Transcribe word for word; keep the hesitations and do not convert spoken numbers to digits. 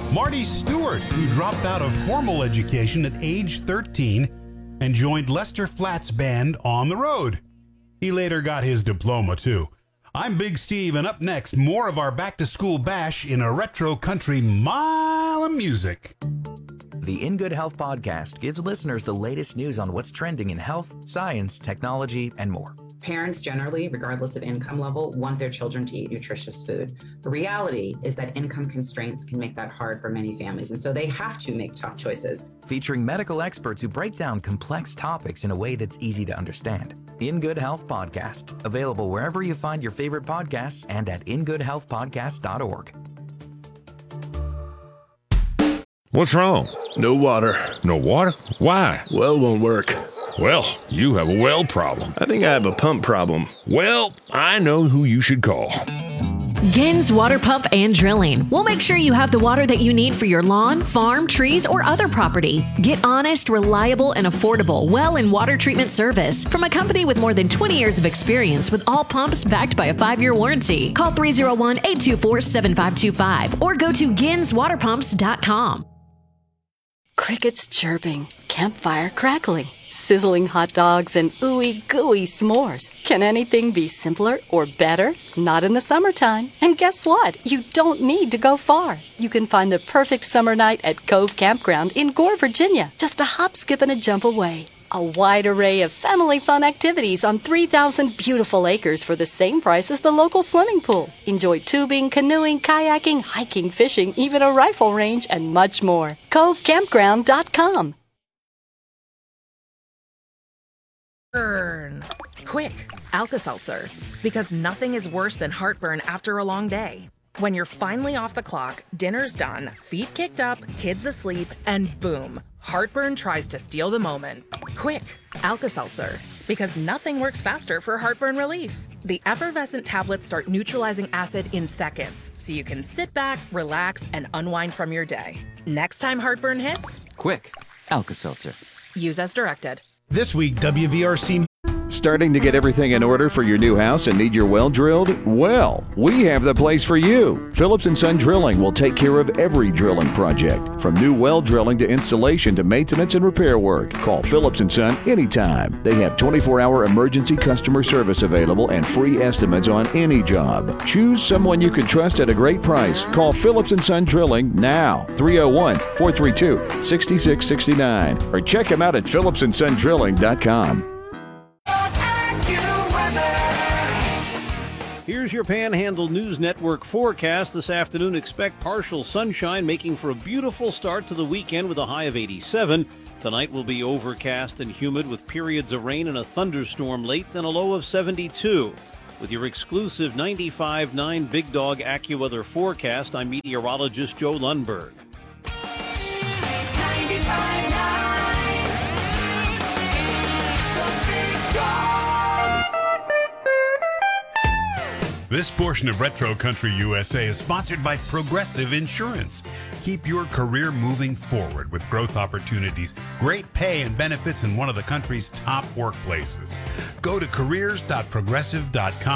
Marty Stewart, who dropped out of formal education at age thirteen and joined Lester Flatt's band On the Road. He later got his diploma, too. I'm Big Steve, and up next, more of our back-to-school bash in a retro country mile of music. The In Good Health podcast gives listeners the latest news on what's trending in health, science, technology, and more. Parents generally, regardless of income level, want their children to eat nutritious food. The reality is that income constraints can make that hard for many families, and so they have to make tough choices. Featuring medical experts who break down complex topics in a way that's easy to understand. In Good Health Podcast, available wherever you find your favorite podcasts and at in good health podcast dot org. What's wrong? No water. No water? Why? Well won't work. Well, you have a well problem. I think I have a pump problem. Well, I know who you should call. Gens Water Pump and Drilling. We'll make sure you have the water that you need for your lawn, farm, trees, or other property. Get honest, reliable, and affordable well and water treatment service from a company with more than twenty years of experience with all pumps backed by a five-year warranty. Call three oh one, eight two four, seven five two five or go to gens water pumps dot com. Crickets chirping, campfire crackling, sizzling hot dogs, and ooey gooey s'mores. Can anything be simpler or better? Not in the summertime. And guess what? You don't need to go far. You can find the perfect summer night at Cove Campground in Gore, Virginia, just a hop, skip, and a jump away. A wide array of family fun activities on three thousand beautiful acres for the same price as the local swimming pool. Enjoy tubing, canoeing, kayaking, hiking, fishing, even a rifle range, and much more. cove campground dot com. Burn. Quick, Alka-Seltzer. Because nothing is worse than heartburn after a long day. When you're finally off the clock, dinner's done, feet kicked up, kids asleep, and boom, heartburn tries to steal the moment. Quick, Alka-Seltzer. Because nothing works faster for heartburn relief. The effervescent tablets start neutralizing acid in seconds, so you can sit back, relax, and unwind from your day. Next time heartburn hits, quick, Alka-Seltzer. Use as directed. This week, W V R C. Starting to get everything in order for your new house and need your well drilled? Well, we have the place for you. Phillips and Son Drilling will take care of every drilling project, from new well drilling to installation to maintenance and repair work. Call Phillips and Son anytime. They have twenty-four hour emergency customer service available and free estimates on any job. Choose someone you can trust at a great price. Call Phillips and Son Drilling now, three oh one, four three two, six six six nine, or check them out at phillips and son drilling dot com. Here's your Panhandle News Network forecast this afternoon. Expect partial sunshine, making for a beautiful start to the weekend with a high of eighty-seven. Tonight will be overcast and humid with periods of rain and a thunderstorm late, and a low of seventy-two. With your exclusive ninety-five point nine Big Dog AccuWeather forecast, I'm meteorologist Joe Lundberg. ninety-five point nine The Big Dog. This portion of Retro Country U S A is sponsored by Progressive Insurance. Keep your career moving forward with growth opportunities, great pay and benefits in one of the country's top workplaces. Go to careers dot progressive dot com